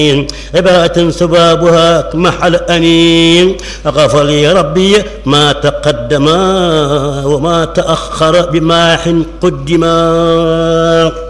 عبارة سبابها محل أنين غفر لي ربي ما تقدم وما تأخر بماح قدما